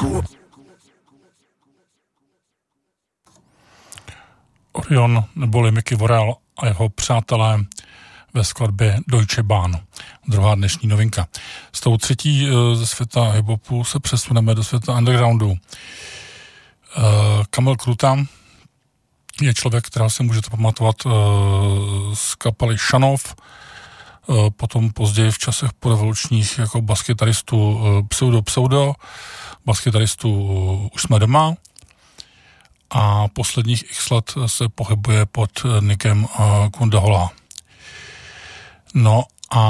Orion neboli Mickey Worrell a jeho přátelé ve skladbě Deutsche Bahn. Druhá dnešní novinka. S tou třetí ze světa hip-hopu se přesuneme do světa undergroundu. Kamil Kruta je člověk, kterého si můžete pamatovat z kapely Šanov, potom později v časech porevolučních jako baskytaristu Pseudo, baskytaristu Už jsme doma a posledních x let se pohybuje pod nickem Kunda Hola. No a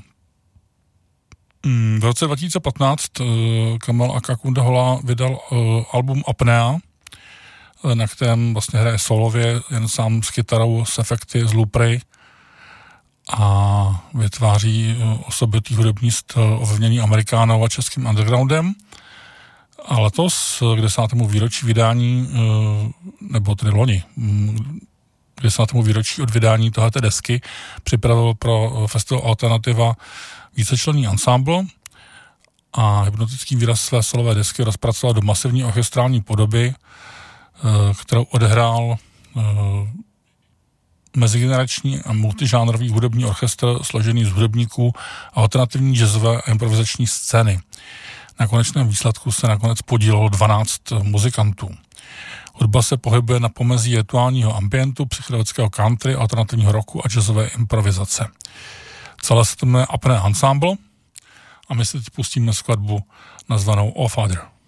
v roce 2015 Kamil aka Kunda Hola vydal album Apnea, na kterém vlastně hraje solově, jen sám s kytarou, s efekty, z loopery a vytváří osobitý hudební styl ovlivněný Amerikánou a českým undergroundem. A letos k 10. výročí vydání, nebo tedy loni, k 10. výročí od vydání tohleté desky připravil pro festival Alternativa vícečlenný ansámbl a hypnotický výraz své solové desky rozpracoval do masivní orchestrální podoby, kterou odehrál mezigenerační a multižánrový hudební orchestr složený z hudebníků alternativní jazzové a improvizační scény. Na konečném výsledku se nakonec podílelo 12 muzikantů. Hudba se pohybuje na pomezí rituálního ambientu, psychedelického country, alternativního rocku a jazzové improvizace. Celé se to jmenuje Apnea Ensemble a my si teď pustíme skladbu nazvanou All Father.